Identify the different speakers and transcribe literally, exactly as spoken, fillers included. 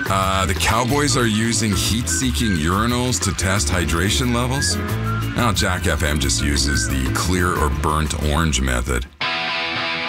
Speaker 1: Uh, the Cowboys are using heat-seeking urinals to test hydration levels? Now, Jack F M just uses the clear or burnt orange method.